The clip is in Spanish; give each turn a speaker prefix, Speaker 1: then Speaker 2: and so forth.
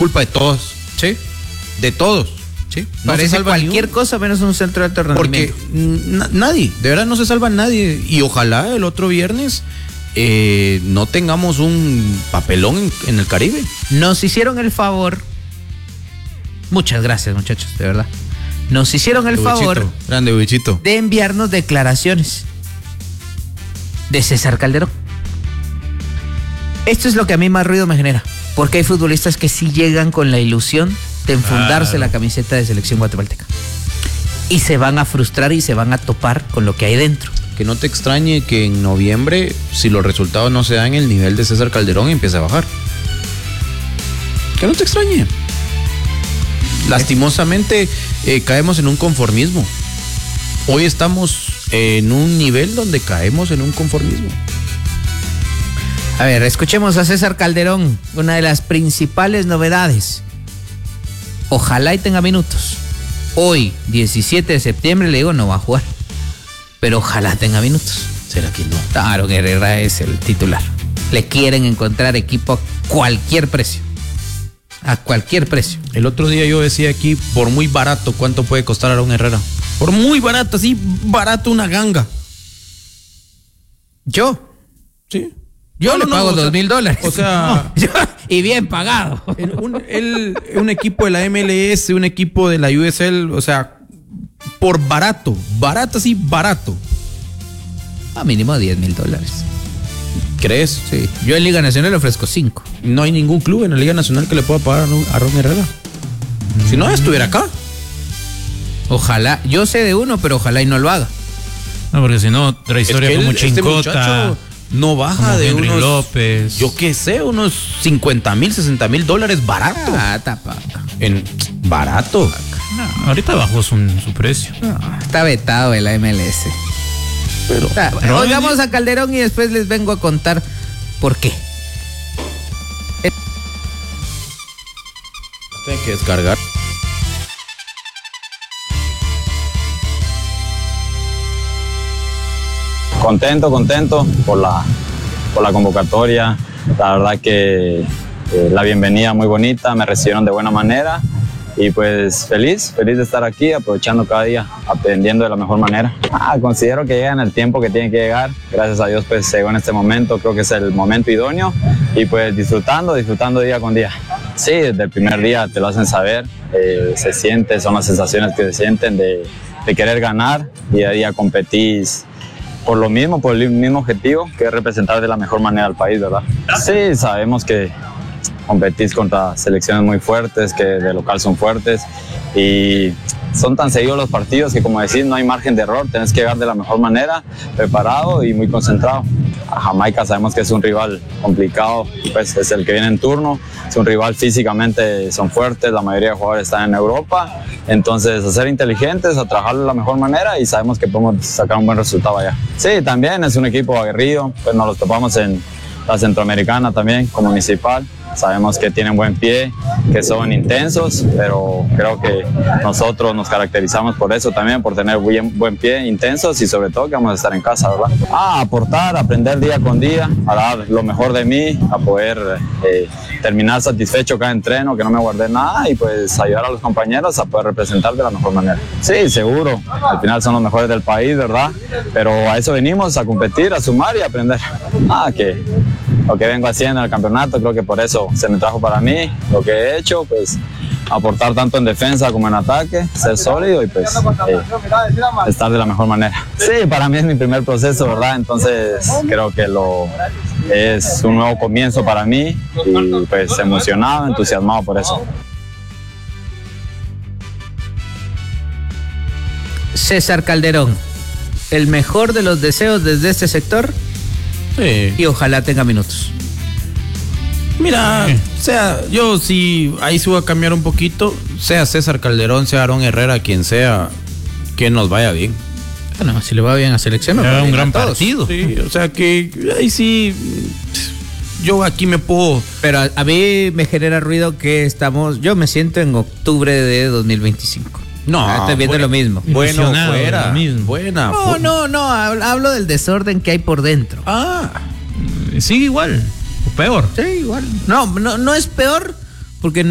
Speaker 1: culpa de todos.
Speaker 2: Sí.
Speaker 1: De todos.
Speaker 2: Sí.
Speaker 1: No
Speaker 2: Parece
Speaker 1: se salva
Speaker 2: cualquier cosa menos un centro de alto rendimiento.
Speaker 1: Porque nadie, de verdad no se salva nadie. Y ojalá el otro viernes no tengamos un papelón en el Caribe.
Speaker 2: Nos hicieron el favor. Muchas gracias, muchachos, de verdad. Nos hicieron el favor.
Speaker 1: Grande bichito.
Speaker 2: De enviarnos declaraciones de César Calderón. Esto es lo que a mí más ruido me genera. Porque hay futbolistas que sí llegan con la ilusión de enfundarse la camiseta de selección guatemalteca. Y se van a frustrar y se van a topar con lo que hay dentro.
Speaker 1: Que no te extrañe que en noviembre, si los resultados no se dan, el nivel de César Calderón empiece a bajar. Que no te extrañe. Lastimosamente caemos en un conformismo. Hoy estamos en un nivel donde caemos en un conformismo.
Speaker 2: A ver, escuchemos a César Calderón, una de las principales novedades. Ojalá y tenga minutos. Hoy, 17 de septiembre, le digo, no va a jugar. Pero ojalá tenga minutos.
Speaker 1: ¿Será que no?
Speaker 2: Claro que Herrera es el titular. Le quieren encontrar equipo a cualquier precio. A cualquier precio.
Speaker 1: El otro día yo decía aquí, por muy barato, ¿cuánto puede costar Aarón Herrera? Por muy barato, así, barato una ganga.
Speaker 2: ¿Yo?
Speaker 1: Sí.
Speaker 2: Yo le pago $2,000.
Speaker 1: O sea,
Speaker 2: y bien pagado.
Speaker 1: Un equipo de la MLS, un equipo de la USL, o sea, por barato, así, barato.
Speaker 2: A mínimo $10,000.
Speaker 1: ¿Crees?
Speaker 2: Sí. Yo en Liga Nacional le ofrezco 5.
Speaker 1: No hay ningún club en la Liga Nacional que le pueda pagar a Aarón Herrera. Si no, estuviera acá.
Speaker 2: Ojalá, yo sé de uno, pero ojalá y no lo haga.
Speaker 3: No, porque si no, trae historia como Chincota.
Speaker 1: No baja de
Speaker 3: Henry
Speaker 1: unos
Speaker 3: López.
Speaker 1: Yo qué sé, unos $50,000, $60,000 barato. Barato.
Speaker 3: No, ahorita bajó su precio.
Speaker 2: No, está vetado de la MLS. Pero oigamos a Calderón y después les vengo a contar por qué.
Speaker 1: Tiene que descargar.
Speaker 4: Contento por la convocatoria. La verdad que la bienvenida muy bonita, me recibieron de buena manera y pues feliz de estar aquí, aprovechando cada día, aprendiendo de la mejor manera. Considero que llega en el tiempo que tiene que llegar. Gracias a Dios pues llegó en este momento, creo que es el momento idóneo y pues disfrutando día con día. Sí, desde el primer día te lo hacen saber, se siente, son las sensaciones que se sienten de querer ganar, día a día competís por el mismo objetivo, que es representar de la mejor manera al país, ¿verdad? Sí, sabemos que competís contra selecciones muy fuertes, que de local son fuertes y son tan seguidos los partidos que, como decís, no hay margen de error, tenés que llegar de la mejor manera, preparado y muy concentrado. A Jamaica sabemos que es un rival complicado, pues es el que viene en turno, es un rival físicamente, son fuertes, la mayoría de jugadores están en Europa, entonces a ser inteligentes, a trabajar de la mejor manera y sabemos que podemos sacar un buen resultado allá. Sí, también es un equipo aguerrido, pues nos los topamos en la Centroamericana también, como Municipal. Sabemos que tienen buen pie, que son intensos, pero creo que nosotros nos caracterizamos por eso también, por tener buen pie, intensos y sobre todo que vamos a estar en casa, ¿verdad? Aportar, aprender día con día, a dar lo mejor de mí, a poder terminar satisfecho cada entreno, que no me guardé nada y pues ayudar a los compañeros a poder representar de la mejor manera. Sí, seguro, al final son los mejores del país, ¿verdad? Pero a eso venimos, a competir, a sumar y a aprender. Que lo que vengo haciendo en el campeonato, creo que por eso se me trajo para mí, lo que he hecho, pues aportar tanto en defensa como en ataque, ser sólido y pues estar de la mejor manera. Sí, para mí es mi primer proceso, ¿verdad? Entonces creo que es un nuevo comienzo para mí y pues emocionado, entusiasmado por eso.
Speaker 2: César Calderón, el mejor de los deseos desde este sector.
Speaker 1: Sí.
Speaker 2: Y ojalá tenga minutos.
Speaker 1: Mira, yo sí, ahí sí voy a cambiar un poquito, sea César Calderón, sea Aarón Herrera, quien sea, que nos vaya bien.
Speaker 2: Bueno, si le va bien a selección,
Speaker 3: va un gran partido.
Speaker 1: Sí, o sea que ahí sí, yo aquí me puedo.
Speaker 2: Pero a mí me genera ruido que yo me siento en octubre de 2025.
Speaker 1: No,
Speaker 2: estoy viendo lo mismo.
Speaker 1: Bueno, fuera.
Speaker 2: No, hablo del desorden que hay por dentro.
Speaker 3: Sigue igual, o peor.
Speaker 2: Sí, igual. No es peor, porque